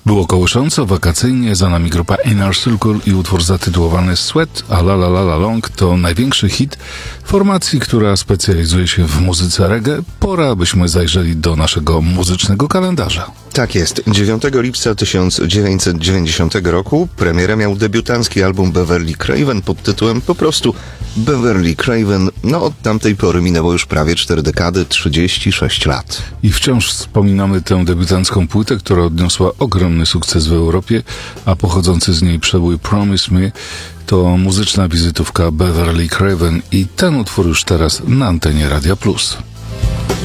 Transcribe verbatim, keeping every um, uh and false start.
Było kołysząco, wakacyjnie, za nami grupa Inner Circle i utwór zatytułowany Sweat, a La La La La Long to największy hit formacji, która specjalizuje się w muzyce reggae. Pora, byśmy zajrzeli do naszego muzycznego kalendarza. Tak jest. dziewiątego lipca tysiąc dziewięćset dziewięćdziesiątego roku premierę miał debiutancki album Beverly Craven pod tytułem po prostu Beverly Craven. No od tamtej pory minęło już prawie cztery dekady, trzydzieści sześć lat. I wciąż wspominamy tę debiutancką płytę, która odniosła ogromny sukces w Europie, a pochodzący z niej przebój Promise Me to muzyczna wizytówka Beverly Craven i ten utwór już teraz na antenie Radia Plus.